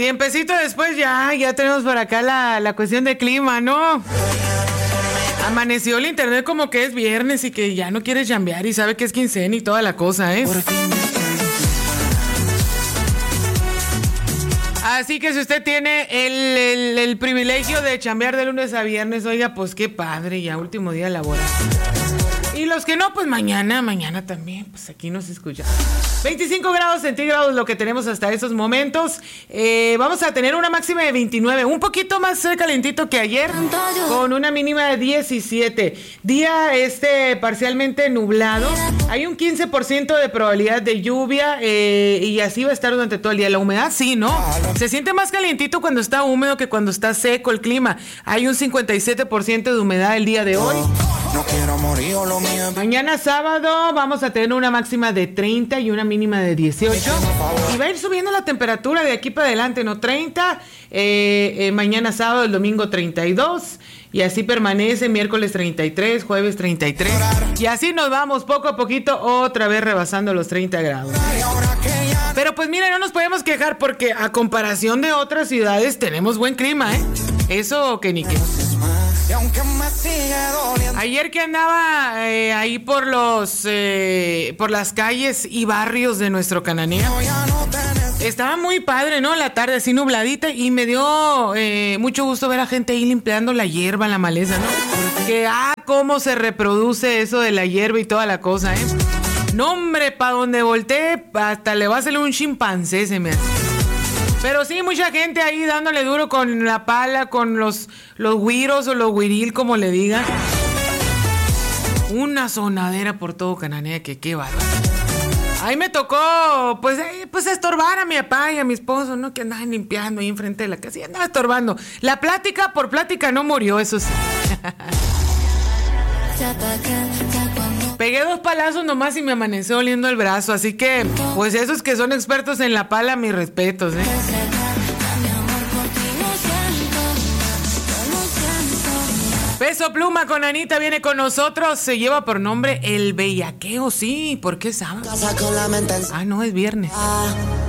Tiempecito después ya tenemos por acá la cuestión de clima, ¿no? Amaneció el internet como que es viernes y que ya no quiere chambear y sabe que es quincena y toda la cosa, ¿eh? Así que si usted tiene el privilegio de chambear de lunes a viernes, oiga, pues qué padre, ya último día laboral. Y los que no, pues mañana también, pues aquí nos escuchan. 25 grados centígrados lo que tenemos hasta estos momentos. Vamos a tener una máxima de 29, un poquito más calentito que ayer, con una mínima de 17. Día parcialmente nublado. Hay un 15% de probabilidad de lluvia y así va a estar durante todo el día. La humedad sí, ¿no? Se siente más calientito cuando está húmedo que cuando está seco el clima. Hay un 57% de humedad el día de hoy. No quiero morir, lo mío. Mañana sábado vamos a tener una máxima de 30 y una mínima de 18. Y va a ir subiendo la temperatura de aquí para adelante, ¿no? 30, mañana sábado, el domingo 32. Y así permanece, miércoles 33, jueves 33. Y así nos vamos poco a poquito otra vez rebasando los 30 grados. Pero pues mira, no nos podemos quejar porque a comparación de otras ciudades tenemos buen clima, ¿eh? Eso que ni qué. Ayer que andaba ahí por las calles y barrios de nuestro Cananea, estaba muy padre, ¿no? La tarde así nubladita y me dio mucho gusto ver a gente ahí limpiando la hierba, la maleza, ¿no? Que cómo se reproduce eso de la hierba y toda la cosa, ¿eh? No, hombre, pa' donde voltee hasta le va a salir un chimpancé, se me hace. Pero sí, mucha gente ahí dándole duro con la pala, con los güiros o los güiril, como le digan. Una sonadera por todo Cananea, que qué bárbaro. Ahí me tocó, pues estorbar a mi papá y a mi esposo, ¿no? Que andaban limpiando ahí enfrente de la casa y andaba estorbando. La plática por plática no murió, eso sí. Pegué 2 palazos nomás y me amaneció oliendo el brazo, así que, pues esos que son expertos en la pala, mis respetos, ¿eh? Peso Pluma con Anita viene con nosotros, se lleva por nombre El Bellaqueo, sí, ¿por qué sábado? No, es viernes.